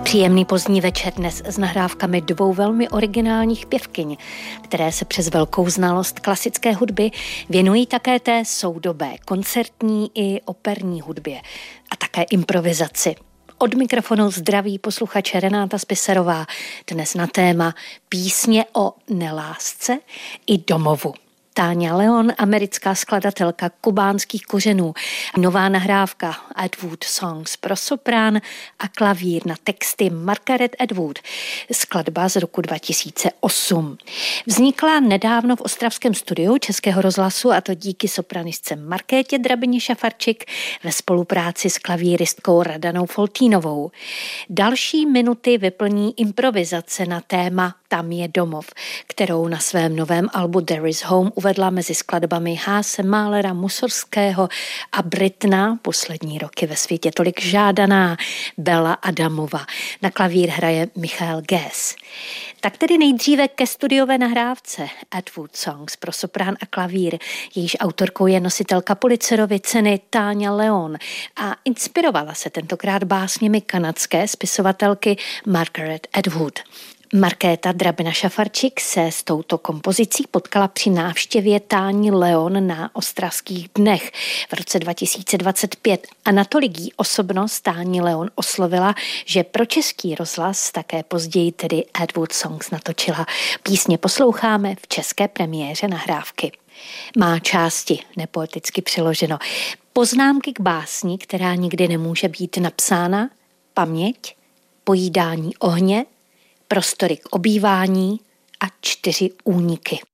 Příjemný pozdní večer dnes s nahrávkami dvou velmi originálních pěvkyň, které se přes velkou znalost klasické hudby věnují také té soudobé, koncertní i operní hudbě a také improvizaci. Od mikrofonu zdraví posluchače Renáta Spisarová, dnes na téma písně o nelásce i domovu. Táňa Leon, americká skladatelka kubánských kořenů. Nová nahrávka Atwood Songs pro soprán a klavír na texty Margaret Atwood. Skladba z roku 2008. Vznikla nedávno v ostravském studiu Českého rozhlasu, a to díky sopranistce Markétě Drabině-Šafarčik ve spolupráci s klavíristkou Radanou Foltínovou. Další minuty vyplní improvizace na téma Tam je domov, kterou na svém novém albu There is Home uvedla mezi skladbami Haase, Mahlera, Mussorgského a Britna, poslední roky ve světě tolik žádaná Bela Adamova. Na klavír hraje Michael Guess. Tak tedy nejdříve ke studiové nahrávce Atwood Songs pro soprán a klavír. Jejíž autorkou je nositelka Pulitzerovy ceny Táňa Leon a inspirovala se tentokrát básněmi kanadské spisovatelky Margaret Atwood. Markéta Drabina-Šafarčik se s touto kompozicí potkala při návštěvě Táni Leon na Ostravských dnech v roce 2025 a natolik jí osobnost Táni Leon oslovila, že pro Český rozhlas také později tedy Atwood Songs natočila. Písně posloucháme v české premiéře nahrávky. Má části, nepoeticky přeloženo. Poznámky k básni, která nikdy nemůže být napsána, paměť, pojídání ohně, prostory k obývání a 4 úniky.